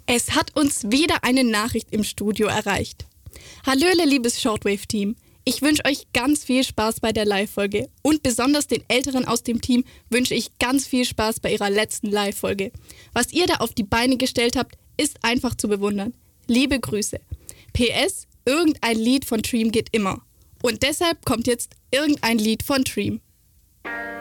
Es hat uns wieder eine Nachricht im Studio erreicht. Hallöle, liebes Shortwave-Team. Ich wünsche euch ganz viel Spaß bei der Live-Folge und besonders den Älteren aus dem Team wünsche ich ganz viel Spaß bei ihrer letzten Live-Folge. Was ihr da auf die Beine gestellt habt, ist einfach zu bewundern. Liebe Grüße. PS, irgendein Lied von Dream geht immer. Und deshalb kommt jetzt irgendein Lied von Dream.